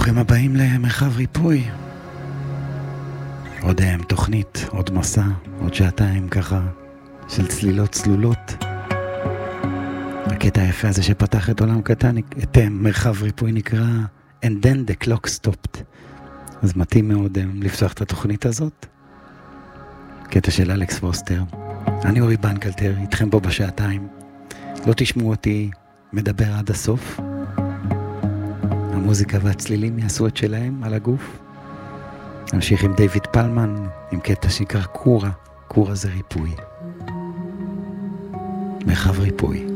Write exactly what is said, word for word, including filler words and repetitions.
ברוכים הבאים למרחב ריפוי. עוד תוכנית, עוד מסע, עוד שעתיים ככה של צלילות צלולות. הקטע היפה הזה שפתח את עולם קטן, את מרחב ריפוי נקרא And then the clock stopped. אז מתאים מאוד לפתוח את התוכנית הזאת. קטע של אלכס פוסטר. אני אורי בנקלטר, איתכם פה בשעתיים. לא תשמעו אותי מדבר עד הסוף. המוזיקה והצלילים יעשו את שלהם על הגוף. נמשיך עם דיוויד פלמן, עם קטע שנקרא קורה. קורה זה ריפוי. מרחב ריפוי.